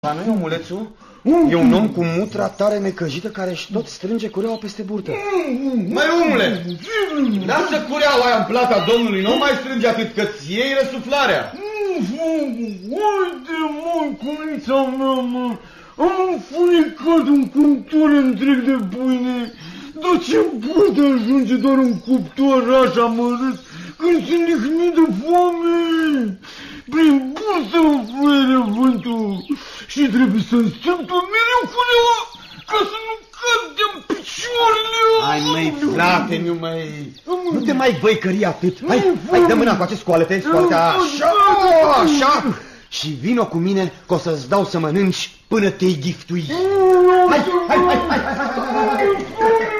Dar nu e omulețul? E un om cu mutra tare necăjită care își tot strânge cureaua peste burtă. Măi, omule, lasă cureaua aia în plata domnului, nu mai strânge atât, că-ți iei răsuflarea. Uite, măi, cunița mea, mă, am înfuricat un cuptor întreg de pâine. Dar ce poate ajunge doar un cuptor așa mărât când sunt nihnit de foame? Prin bursă îmi fluieră vântul și trebuie să-mi strâng pe mereu cureaua ca să nu cad de-n picioarele. Hai, măi, frate, meu, măi, nu te mai băicări atât. Hai, dă mâna cu acest scoală-te, așa, așa. Și vino cu mine că o să-ți dau să mănânci până te-i ghiftui. Hai.